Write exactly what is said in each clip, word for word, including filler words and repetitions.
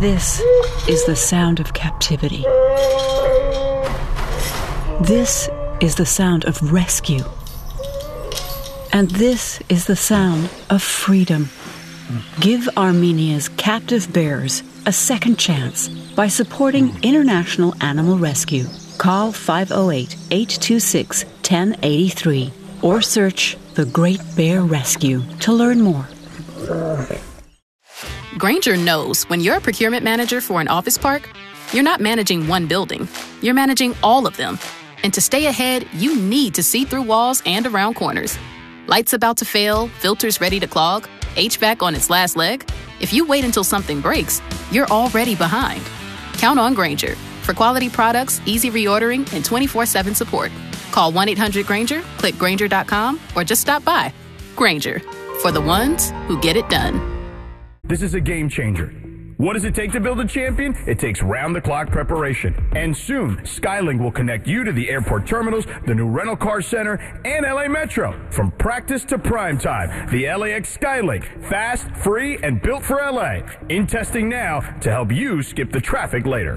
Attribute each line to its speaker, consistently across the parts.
Speaker 1: This is the sound of captivity. This is the sound of rescue. And this is the sound of freedom. Give Armenia's captive bears a second chance by supporting International Animal Rescue. Call five oh eight, eight two six, one oh eight three or search The Great Bear Rescue to learn more.
Speaker 2: Grainger knows when you're a procurement manager for an office park, you're not managing one building, you're managing all of them. And to stay ahead, you need to see through walls and around corners. Lights about to fail, filters ready to clog, H V A C on its last leg. If you wait until something breaks, you're already behind. Count on Grainger for quality products, easy reordering, and twenty-four seven support. Call one eight hundred Grainger, click Grainger dot com, or just stop by. Grainger, for the ones who get it done.
Speaker 3: This is a game changer. What does it take to build a champion? It takes round-the-clock preparation. And soon, Skylink will connect you to the airport terminals, the new rental car center, and L A Metro. From practice to prime time, the L A X Skylink. Fast, free, and built for L A. In testing now to help you skip the traffic later.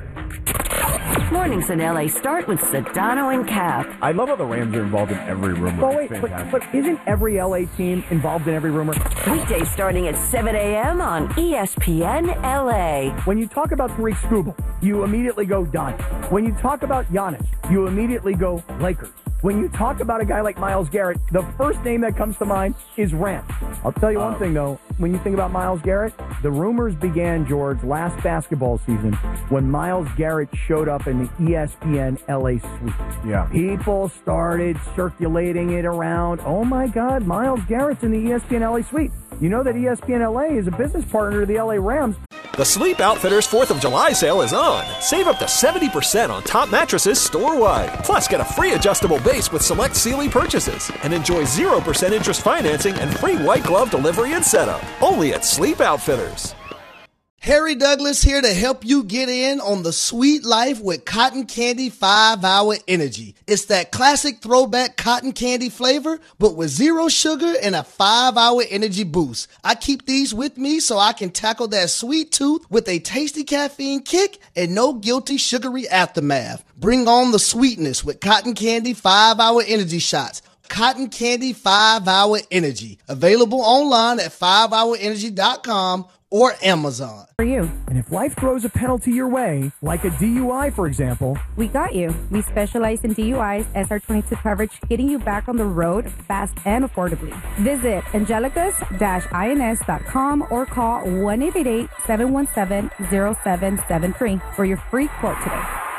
Speaker 4: Mornings in L A start with Sedano and Cap.
Speaker 5: I love how the Rams are involved in every rumor.
Speaker 6: But wait, but, but isn't every L A team involved in every rumor?
Speaker 4: Weekdays starting at seven a.m. on E S P N L A.
Speaker 6: When you talk about Tariq Skubal, you immediately go Don. When you talk about Giannis, you immediately go Lakers. When you talk about a guy like Myles Garrett, the first name that comes to mind is Rams. I'll tell you one thing, though. When you think about Myles Garrett, the rumors began, George, last basketball season when Myles Garrett showed up in the E S P N L A suite.
Speaker 5: Yeah.
Speaker 6: People started circulating it around. Oh, my God, Myles Garrett's in the E S P N L A suite. You know that E S P N L A is a business partner of the L A Rams.
Speaker 7: The Sleep Outfitters fourth of July sale is on. Save up to seventy percent on top mattresses store-wide. Plus, get a free adjustable base with select Sealy purchases. And enjoy zero percent interest financing and free white glove delivery and setup. Only at Sleep Outfitters.
Speaker 8: Harry Douglas here to help you get in on the sweet life with Cotton Candy five hour Energy. It's that classic throwback cotton candy flavor, but with zero sugar and a five hour energy boost. I keep these with me so I can tackle that sweet tooth with a tasty caffeine kick and no guilty sugary aftermath. Bring on the sweetness with Cotton Candy five hour Energy shots. Cotton Candy five hour Energy. Available online at five hour energy dot com or Amazon.
Speaker 9: For you.
Speaker 6: And if life throws a penalty your way, like a D U I, for example,
Speaker 9: we got you. We specialize in D U Is, S R twenty-two coverage, getting you back on the road fast and affordably. Visit angelicus dash ins dot com or call one eight eight eight, seven one seven, zero seven seven three for your free quote today.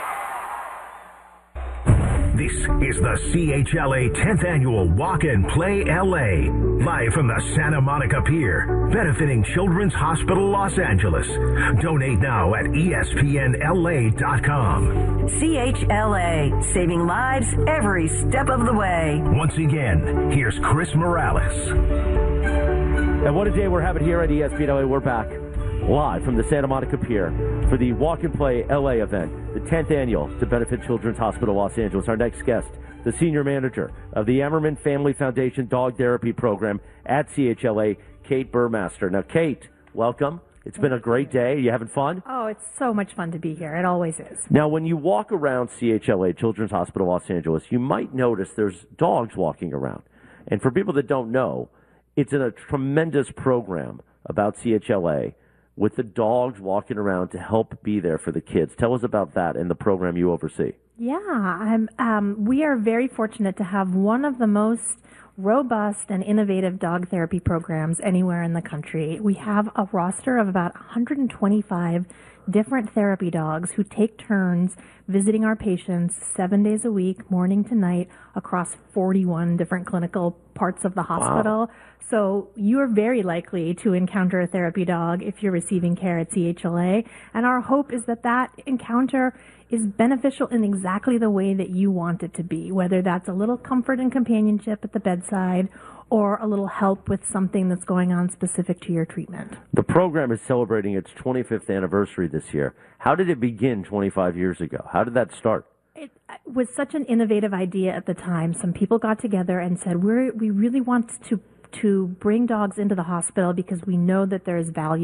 Speaker 10: This is the C H L A tenth Annual Walk and Play L A, live from the Santa Monica Pier, benefiting Children's Hospital Los Angeles. Donate now at E S P N L A dot com.
Speaker 4: C H L A, saving lives every step of the way.
Speaker 10: Once again, here's Chris Morales.
Speaker 5: And what a day we're having here at E S P N L A. We're back live from the Santa Monica Pier for the Walk and Play L A event, the tenth annual to benefit Children's Hospital Los Angeles. Our next guest, the senior manager of the Emmerman Family Foundation Dog Therapy Program at C H L A, Kate Burmaster. Now, Kate, welcome. It's been a great day. Are you having fun?
Speaker 9: Oh, it's so much fun to be here. It always is.
Speaker 5: Now, when you walk around C H L A, Children's Hospital Los Angeles, you might notice there's dogs walking around. And for people that don't know, it's in a tremendous program about C H L A with the dogs walking around to help be there for the kids. Tell us about that and the program you oversee.
Speaker 11: Yeah, I'm, um, we are very fortunate to have one of the most robust and innovative dog therapy programs anywhere in the country. We have a roster of about one hundred twenty-five different therapy dogs who take turns visiting our patients seven days a week, morning to night, across forty-one different clinical parts of the hospital. Wow. So you are very likely to encounter a therapy dog if you're receiving care at C H L A. And our hope is that that encounter is beneficial in exactly the way that you want it to be, whether that's a little comfort and companionship at the bedside or a little help with something that's going on specific to your treatment.
Speaker 5: The program is celebrating its twenty-fifth anniversary this year. How did it begin twenty-five years ago? How did that start?
Speaker 11: It was such an innovative idea at the time. Some people got together and said, We're, we really want to to bring dogs into the hospital because we know that there is value